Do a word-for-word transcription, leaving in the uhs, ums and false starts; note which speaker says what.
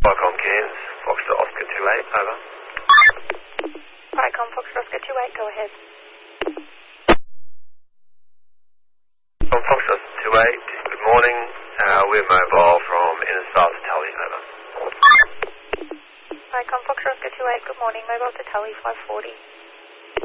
Speaker 1: Vicom Cairns, Foxtrot Oscar two eight, over.
Speaker 2: Vicom Foxtrot Oscar two eight, go ahead.
Speaker 1: Vicom Foxtrot two eight, good morning. Uh, we're mobile from Innisfail to Tully, over.
Speaker 2: Vicom Foxtrot Oscar two eight, good morning, mobile to Tully five forty.